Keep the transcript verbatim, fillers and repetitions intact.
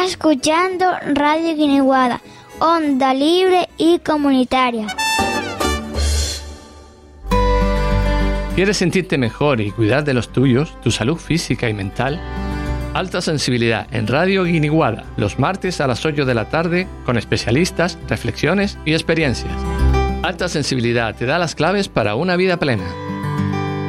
Estás escuchando Radio Guiniguada, onda libre y comunitaria. ¿Quieres sentirte mejor y cuidar de los tuyos, tu salud física y mental? Alta Sensibilidad en Radio Guiniguada, los martes a las ocho de la tarde, con especialistas, reflexiones y experiencias. Alta Sensibilidad te da las claves para una vida plena.